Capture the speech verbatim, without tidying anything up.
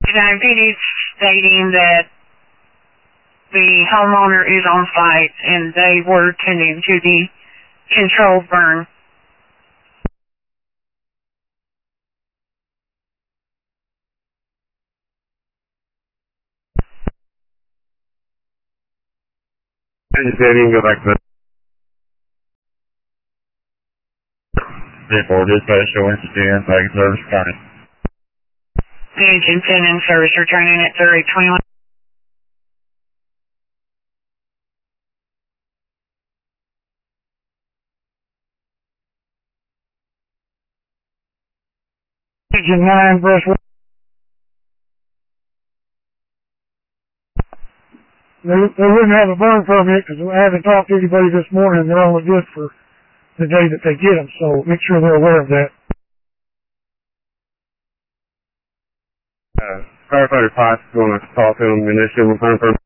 nine P D stating that the homeowner is on site and they were tending to the controlled burn. I just didn't even go back to the report. Dispatch showing Jan, back in service returning. Engine ten in service returning at thirty twenty-one. Engine nine, brush. They, they wouldn't have a burn permit because I haven't talked to anybody this morning. They're only good for the day that they get them, so make sure they're aware of that. Uh, firefighter Potts going to talk to them and issue a burn permit.